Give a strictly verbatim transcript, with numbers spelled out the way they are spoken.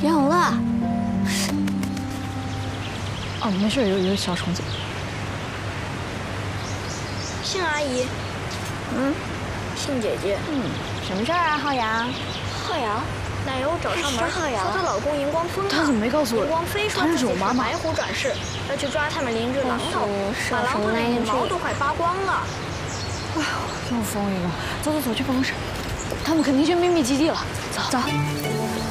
严永乐。 哦，没事，有有小虫子。 杏阿姨， 嗯， 杏姐姐， 嗯，什么事儿啊，浩洋？ 浩洋，奶油找上门，说她老公荧光疯了。 她怎么没告诉我？ 荧光非说自己是白虎转世，要去抓他们邻居狼头，把狼头的羽毛都快扒光了。 哎呦，又疯一个！走走走，去办公室。他们肯定去秘密基地了。走走。